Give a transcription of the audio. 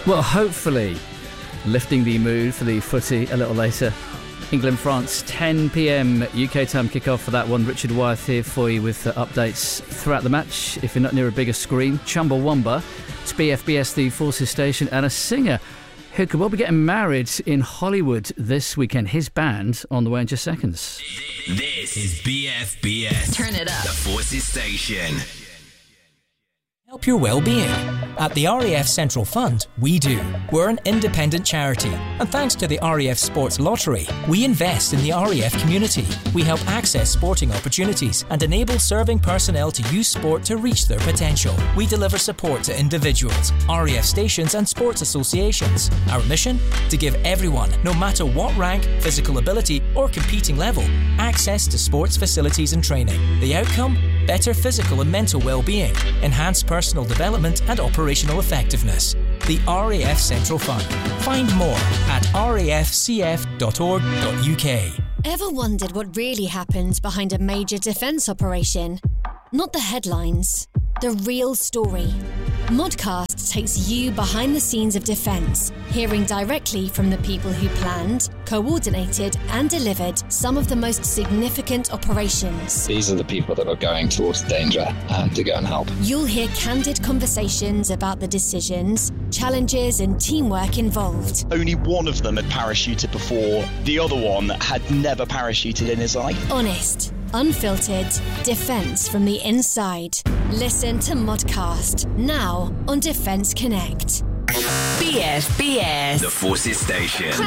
Well, hopefully lifting the mood for the footy a little later. England-France, 10 p.m. UK time kick-off for that one. Richard Wyeth here for you with updates throughout the match. If you're not near a bigger screen, Chumbawamba, it's BFBS, the Forces station, and a singer who could well be getting married in Hollywood this weekend. His band on the way in just seconds. This is BFBS. Turn it up. The Forces station. Help your well-being. At the RAF Central Fund, we do. We're an independent charity, and thanks to the RAF Sports Lottery, we invest in the RAF community. We help access sporting opportunities and enable serving personnel to use sport to reach their potential. We deliver support to individuals, RAF stations and sports associations. Our mission? To give everyone, no matter what rank, physical ability or competing level, access to sports facilities and training. The outcome? Better physical and mental well-being, enhanced personal development and operational effectiveness. The RAF Central Fund. Find more at rafcf.org.uk. Ever wondered what really happens behind a major defence operation? Not the headlines, the real story. Modcast takes you behind the scenes of defence, hearing directly from the people who planned, coordinated and delivered some of the most significant operations. These are the people that are going towards danger to go and help. You'll hear candid conversations about the decisions, challenges and teamwork involved. Only one of them had parachuted before. The other one had never parachuted in his life. Honest, unfiltered, defence from the inside. Listen to Modcast, now on Defence Connect. BFBS. The Forces station.